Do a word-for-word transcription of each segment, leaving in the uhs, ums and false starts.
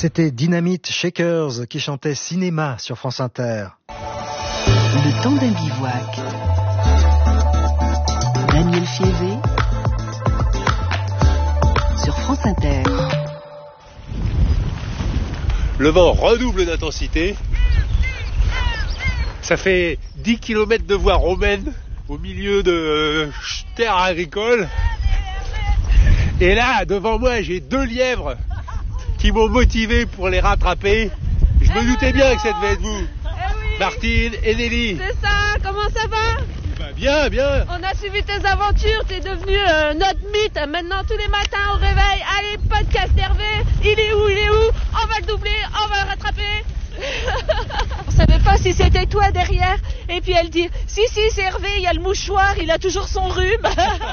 C'était Dynamite Shakers qui chantait Cinéma sur France Inter. Le temps d'un bivouac. Daniel Fievé sur France Inter. Le vent redouble d'intensité. Ça fait dix kilomètres de voie romaine au milieu de euh, terres agricoles. Et là, devant moi, j'ai deux lièvres qui m'ont motivé pour les rattraper. Je me doutais bien que ça devait être vous, eh oui. Martine et Nelly. C'est ça, comment ça va? Bah bien, bien. On a suivi tes aventures, t'es devenu euh, notre mythe. Maintenant, tous les matins au réveil, allez, podcast Hervé, il est où, il est où? On va le doubler, on va le rattraper. On savait pas si c'était toi derrière. Et puis elle dit, si, si, c'est Hervé, il y a le mouchoir, il a toujours son rhume.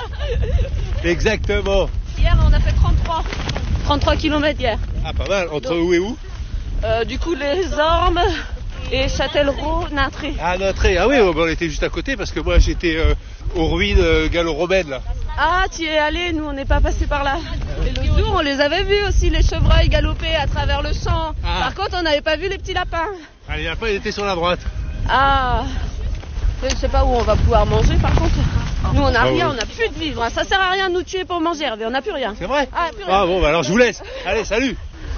Exactement. Hier, on a fait trente-trois. trente-trois kilomètres hier. Ah, pas mal. Entre Donc, où et où euh, Du coup, les Ormes et Châtellerault, Natré. Ah, Natré. Ah oui, on était juste à côté parce que moi, j'étais euh, aux ruines euh, gallo-romaines, là. Ah, tu y es allé, nous, on n'est pas passé par là. Et l'autre jour, on les avait vus aussi, les chevreuils galoper à travers le champ. Ah. Par contre, on n'avait pas vu les petits lapins. Ah, les lapins, ils étaient sur la droite. Ah, je ne sais pas où on va pouvoir manger, par contre. Nous, on n'a rien, on n'a plus de vivre. Ça sert à rien de nous tuer pour manger, Hervé, on n'a plus rien. C'est vrai? Ah, plus rien. Ah bon, bah alors je vous laisse. Allez, salut.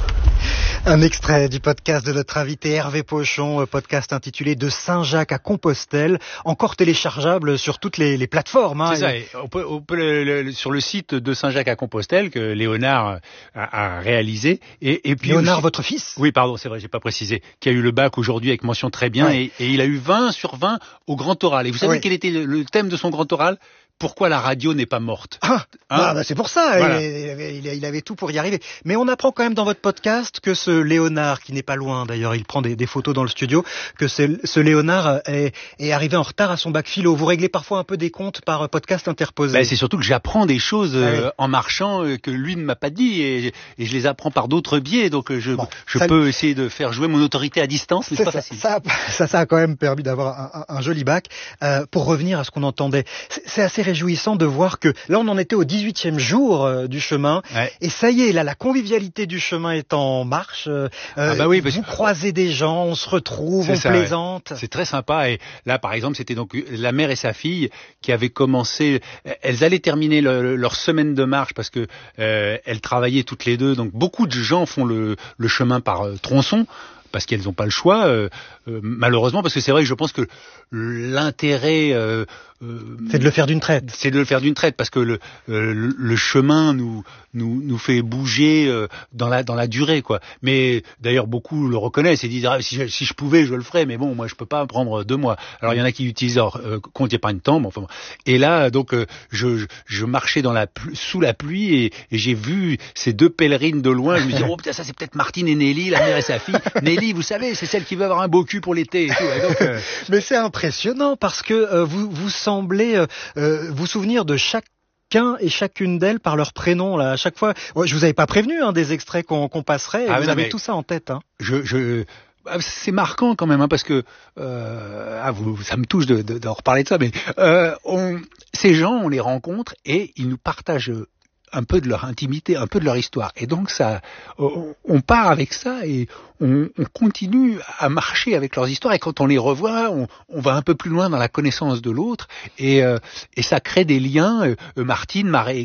Un extrait du podcast de notre invité Hervé Pochon, podcast intitulé De Saint-Jacques à Compostelle, encore téléchargeable sur toutes les, les plateformes. Hein, C'est ça, et on peut, on peut le, le, sur le site de Saint-Jacques à Compostelle que Léonard a, a réalisé. Et, et puis Léonard, aussi, votre fils? Oui, pardon, c'est vrai, j'ai pas précisé, qui a eu le bac aujourd'hui avec mention très bien, ouais. et, et il a eu vingt sur vingt au grand oral. Et vous savez ouais. quel était le, le thème de son grand oral? Pourquoi la radio n'est pas morte? Ah, hein bah, bah c'est pour ça, voilà. il, il, avait, il, il avait tout pour y arriver. Mais on apprend quand même dans votre podcast que ce Léonard, qui n'est pas loin d'ailleurs, il prend des, des photos dans le studio, que ce, ce Léonard est, est arrivé en retard à son bac philo. Vous réglez parfois un peu des comptes par podcast interposé. Bah, c'est surtout que j'apprends des choses euh, en marchant euh, que lui ne m'a pas dit et, et je les apprends par d'autres biais. Donc je, bon, je ça, peux essayer de faire jouer mon autorité à distance, mais c'est pas ça, facile. Ça, ça, ça a quand même permis d'avoir un, un, un joli bac. Euh, pour revenir à ce qu'on entendait, c'est, c'est assez réjouissant de voir que là on en était au dix-huitième jour euh, du chemin ouais. et ça y est, là la convivialité du chemin est en marche. Euh, ah bah oui, vous parce... croisez des gens, on se retrouve, c'est on ça, plaisante. Ouais. C'est très sympa et là par exemple c'était donc la mère et sa fille qui avaient commencé, elles allaient terminer le, leur semaine de marche parce que euh, elles travaillaient toutes les deux, donc beaucoup de gens font le, le chemin par euh, tronçon parce qu'elles n'ont pas le choix, euh, euh, malheureusement, parce que c'est vrai que je pense que l'intérêt... Euh, euh, c'est de le faire d'une traite. C'est de le faire d'une traite, parce que le, euh, le chemin nous, nous, nous fait bouger euh, dans, la, dans la durée, quoi. Mais d'ailleurs, beaucoup le reconnaissent et disent ah, si, je, si je pouvais, je le ferais, mais bon, moi, je peux pas prendre deux mois. Alors, il y en a qui utilisent leur euh, compte épargne-temps, mais enfin... Et là, donc, euh, je, je, je marchais dans la plu- sous la pluie et, et j'ai vu ces deux pèlerines de loin. Je me disais, oh putain, ça, c'est peut-être Martine et Nelly, la mère et sa fille. Nelly, vous savez, c'est celle qui veut avoir un beau cul pour l'été. Et tout. Et donc, euh... Mais c'est impressionnant parce que euh, vous, vous semblez euh, vous souvenir de chaque chacun et chacune d'elles par leur prénom là. À chaque fois, ouais, je vous avais pas prévenu hein, des extraits qu'on, qu'on passerait. Et ah, vous avez tout ça en tête. Hein. Je, je, c'est marquant quand même hein, parce que euh, ah, vous, ça me touche de, de, d'en reparler de ça. Mais euh, on, ces gens, on les rencontre et ils nous partagent un peu de leur intimité, un peu de leur histoire. Et donc ça, on part avec ça et on, on continue à marcher avec leurs histoires. Et quand on les revoit, on, on va un peu plus loin dans la connaissance de l'autre. Et, euh, et ça crée des liens. Euh, Martine m'a